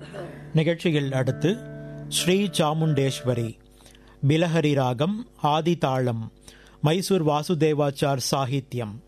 நிகழ்ச்சியில் அடுத்து ஸ்ரீ சாமுண்டேஸ்வரி பிலஹரி ராகம் ஆதி தாளம் மைசூர் வாசுதேவாச்சார் சாகித்யம்.